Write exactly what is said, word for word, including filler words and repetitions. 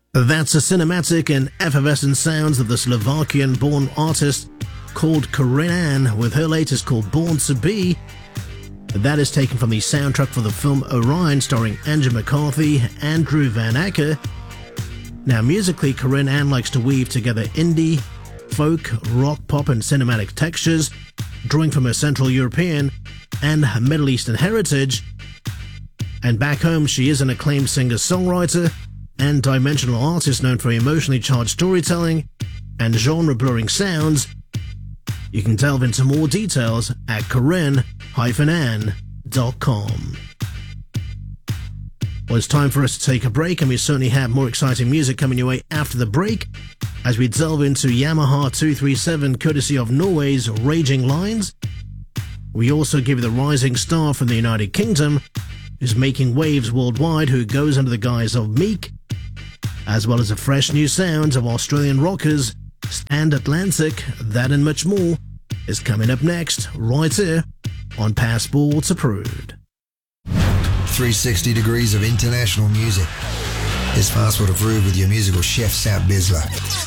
That's the cinematic and effervescent sounds of the Slovakian-born artist called Corinne Ann with her latest called Born to Be. That is taken from the soundtrack for the film Orion starring Andrew McCarthy, Andrew Van Acker. Now musically, Corinne Ann likes to weave together indie, folk, rock, pop and cinematic textures, drawing from her Central European and Middle Eastern heritage. And back home, she is an acclaimed singer-songwriter and dimensional artist known for emotionally charged storytelling and genre-blurring sounds. You can delve into more details at corinne dash ann dot com. Well, it's time for us to take a break, and we certainly have more exciting music coming your way after the break as we delve into Yamaha two thirty-seven courtesy of Norway's Raging Lines. We also give you the rising star from the United Kingdom who's making waves worldwide, who goes under the guise of Meek, as well as the fresh new sounds of Australian rockers and Atlantic. That and much more is coming up next, right here on Passports Approved. three sixty degrees of international music. It's Passport Approved with your musical chef, Sam Bisler.